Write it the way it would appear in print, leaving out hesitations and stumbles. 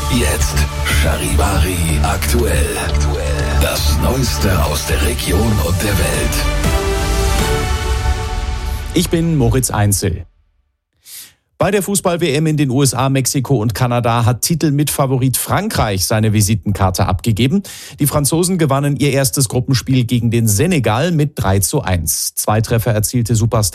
Jetzt Charivari aktuell. Das Neueste aus der Region und der Welt. Ich bin Moritz Einzel. Bei der Fußball-WM in den USA, Mexiko und Kanada hat Titelmitfavorit Frankreich seine Visitenkarte abgegeben. Die Franzosen gewannen ihr erstes Gruppenspiel gegen den Senegal mit 3:1. 2 Treffer erzielte Superstar